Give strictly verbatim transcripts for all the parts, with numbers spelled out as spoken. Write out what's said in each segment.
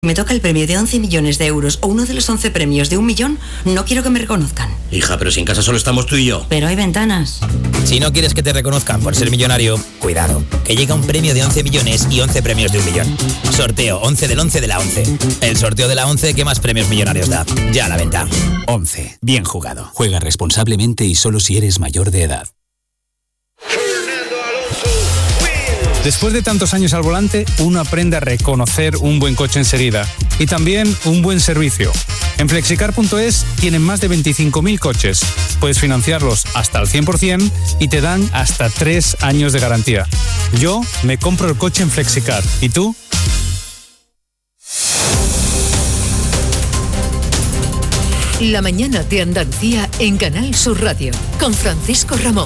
me toca el premio de once millones de euros o uno de los once premios de un millón, no quiero que me reconozcan. Hija, pero si en casa solo estamos tú y yo. Pero hay ventanas. Si no quieres que te reconozcan por ser millonario, cuidado, que llega un premio de once millones y once premios de un millón. Sorteo once del once de la once. El sorteo de la once que más premios millonarios da. Ya a la venta. once. Bien jugado. Juega responsablemente y solo si eres mayor de edad. Después de tantos años al volante, uno aprende a reconocer un buen coche enseguida y también un buen servicio. En Flexicar punto es tienen más de veinticinco mil coches. Puedes financiarlos hasta el cien por ciento y te dan hasta tres años de garantía. Yo me compro el coche en Flexicar. ¿Y tú? La mañana de Andalucía en Canal Sur Radio con Francisco Ramón.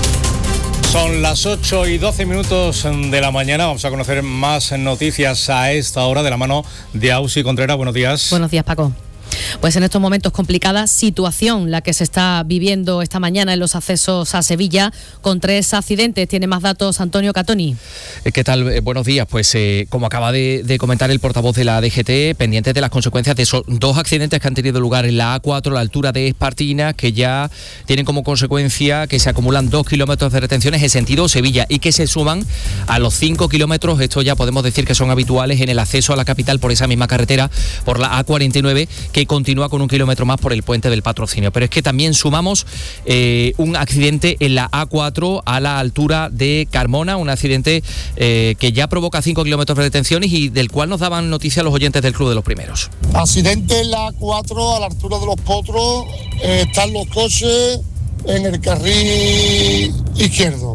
Son las ocho y doce minutos de la mañana. Vamos a conocer más noticias a esta hora de la mano de Ausi Contreras. Buenos días. Buenos días, Paco. Pues en estos momentos complicada situación la que se está viviendo esta mañana en los accesos a Sevilla con tres accidentes. Tiene más datos Antonio Catoni. ¿Qué tal? Eh, buenos días. Pues eh, como acaba de, de comentar el portavoz de la D G T, pendientes de las consecuencias de esos dos accidentes que han tenido lugar en la A cuatro a la altura de Espartinas, que ya tienen como consecuencia que se acumulan dos kilómetros de retenciones en sentido Sevilla y que se suman a los cinco kilómetros. Esto ya podemos decir que son habituales en el acceso a la capital por esa misma carretera, por la A cuarenta y nueve, que continúa con un kilómetro más por el puente del Patrocinio. Pero es que también sumamos eh, un accidente en la A cuatro a la altura de Carmona, un accidente eh, que ya provoca cinco kilómetros de retenciones y del cual nos daban noticia los oyentes del Club de los Primeros. Accidente en la A cuatro a la altura de Los Potros, eh, están los coches en el carril izquierdo.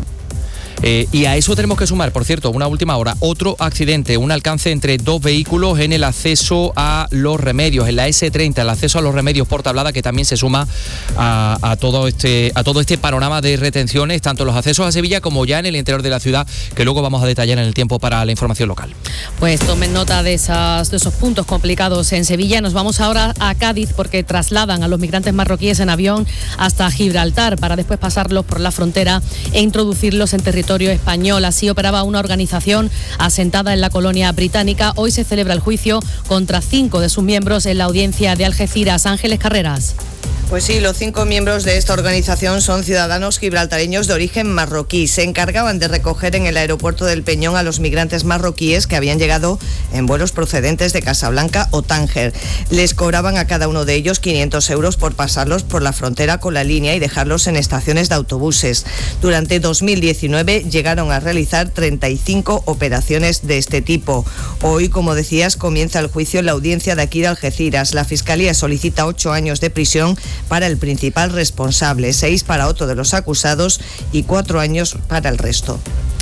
Eh, y a eso tenemos que sumar, por cierto, una última hora, otro accidente, un alcance entre dos vehículos en el acceso a Los Remedios, en la ese treinta, el acceso a Los Remedios por Tablada, que también se suma a, a, todo este, a todo este panorama de retenciones, tanto en los accesos a Sevilla como ya en el interior de la ciudad, que luego vamos a detallar en el tiempo para la información local. Pues tomen nota de, esas, de esos puntos complicados en Sevilla. Nos vamos ahora a Cádiz porque trasladan a los migrantes marroquíes en avión hasta Gibraltar para después pasarlos por la frontera e introducirlos en territorio español. Así operaba una organización asentada en la colonia británica. Hoy se celebra el juicio contra cinco de sus miembros en la audiencia de Algeciras. Ángeles Carreras. Pues sí, los cinco miembros de esta organización son ciudadanos gibraltareños de origen marroquí. Se encargaban de recoger en el aeropuerto del Peñón a los migrantes marroquíes que habían llegado en vuelos procedentes de Casablanca o Tánger. Les cobraban a cada uno de ellos quinientos euros por pasarlos por la frontera con la línea y dejarlos en estaciones de autobuses. Durante dos mil diecinueve llegaron a realizar treinta y cinco operaciones de este tipo. Hoy, como decías, comienza el juicio en la audiencia de aquí de Algeciras. La Fiscalía solicita ocho años de prisión para el principal responsable, seis para otro de los acusados y cuatro años para el resto.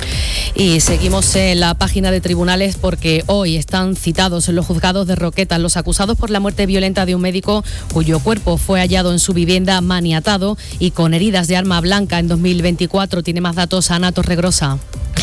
Y seguimos en la página de tribunales porque hoy están citados en los juzgados de Roquetas los acusados por la muerte violenta de un médico cuyo cuerpo fue hallado en su vivienda maniatado y con heridas de arma blanca en dos mil veinticuatro. Tiene más datos Ana Torregrosa.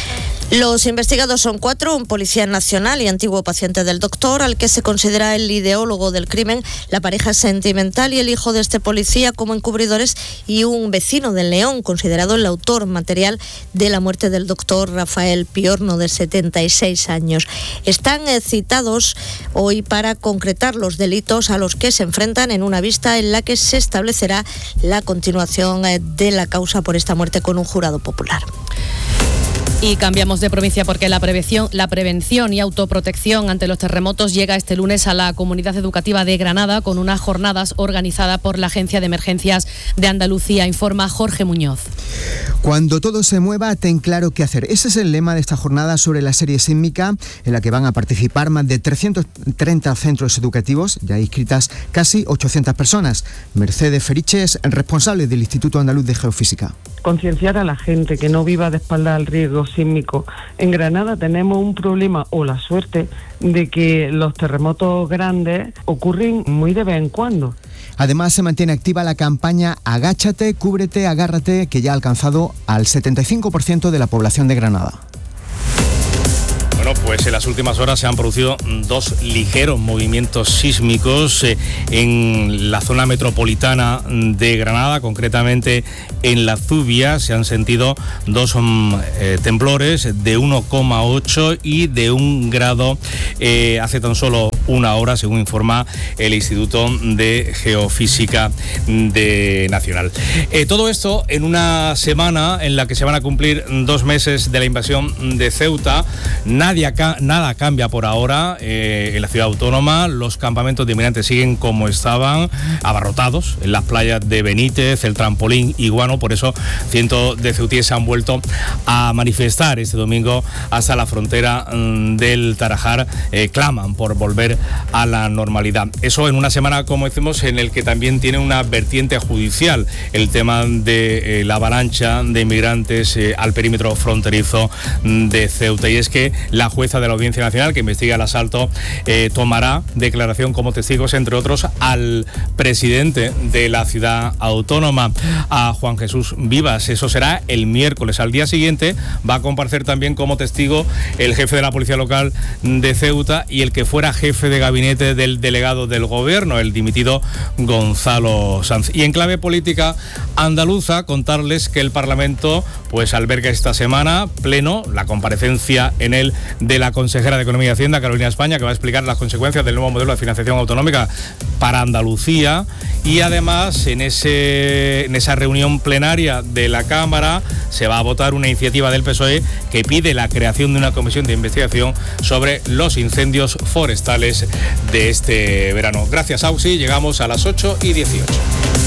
Los investigados son cuatro, un policía nacional y antiguo paciente del doctor, al que se considera el ideólogo del crimen, la pareja sentimental y el hijo de este policía como encubridores y un vecino de León, considerado el autor material de la muerte del doctor Rafael Piorno, de setenta y seis años. Están eh, citados hoy para concretar los delitos a los que se enfrentan en una vista en la que se establecerá la continuación eh, de la causa por esta muerte con un jurado popular. Y cambiamos de provincia porque la prevención, la prevención y autoprotección ante los terremotos llega este lunes a la Comunidad Educativa de Granada con unas jornadas organizadas por la Agencia de Emergencias de Andalucía, informa Jorge Muñoz. Cuando todo se mueva, ten claro qué hacer. Ese es el lema de esta jornada sobre la serie sísmica, en la que van a participar más de trescientos treinta centros educativos, ya inscritas casi ochocientas personas. Mercedes Feriches, responsable del Instituto Andaluz de Geofísica. Concienciar a la gente que no viva de espaldas al riesgo sísmico. En Granada tenemos un problema o la suerte de que los terremotos grandes ocurren muy de vez en cuando. Además, se mantiene activa la campaña Agáchate, Cúbrete, Agárrate, que ya ha alcanzado al setenta y cinco por ciento de la población de Granada. Bueno, Bueno, pues en las últimas horas se han producido dos ligeros movimientos sísmicos eh, en la zona metropolitana de Granada, concretamente en La Zubia. Se han sentido dos um, eh, temblores de uno coma ocho y de un grado eh, hace tan solo una hora, según informa el Instituto de Geofísica de Nacional. Eh, todo esto en una semana en la que se van a cumplir dos meses de la invasión de Ceuta. Nadie acá, nada cambia por ahora eh, en la ciudad autónoma. Los campamentos de inmigrantes siguen como estaban, abarrotados en las playas de Benítez, el Trampolín y Guano. Por eso cientos de ceutíes se han vuelto a manifestar este domingo hasta la frontera mmm, del Tarajar. Eh, claman por volver a la normalidad. Eso en una semana, como decimos, en el que también tiene una vertiente judicial el tema de eh, la avalancha de inmigrantes eh, al perímetro fronterizo de Ceuta. Y es que la jueza de la Audiencia Nacional que investiga el asalto eh, tomará declaración como testigos, entre otros, al presidente de la ciudad autónoma, a Juan Jesús Vivas. Eso será el miércoles. Al día siguiente va a comparecer también como testigo el jefe de la Policía Local de Ceuta y el que fuera jefe de gabinete del delegado del gobierno, el dimitido Gonzalo Sanz. Y en clave política andaluza, contarles que el Parlamento pues alberga esta semana pleno la comparecencia en él de la consejera de Economía y Hacienda, Carolina España, que va a explicar las consecuencias del nuevo modelo de financiación autonómica para Andalucía. Y además en, ese, en esa reunión plenaria de la Cámara se va a votar una iniciativa del P S O E que pide la creación de una comisión de investigación sobre los incendios forestales de este verano. Gracias, Auxi. Llegamos a las ocho y dieciocho.